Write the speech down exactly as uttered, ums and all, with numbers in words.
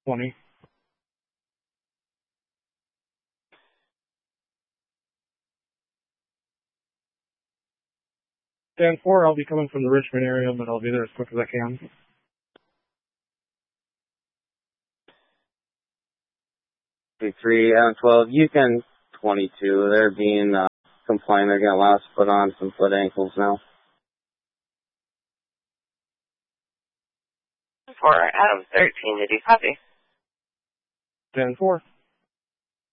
twenty. Dan four, I'll be coming from the Richmond area, but I'll be there as quick as I can. three, Adam twelve, Yukon twenty-two. They're being uh, complained they're going to allow us to put on some foot ankles now. For Adam thirteen, did you copy? Dan four.